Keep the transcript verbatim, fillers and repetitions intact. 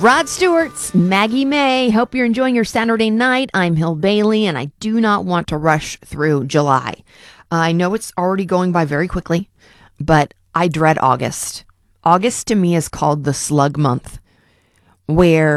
Rod Stewart's Maggie May. Hope you're enjoying your Saturday night. I'm Hill Bailey, and I do not want to rush through July. I know it's already going by very quickly, but I dread August. August to me is called the slug month, where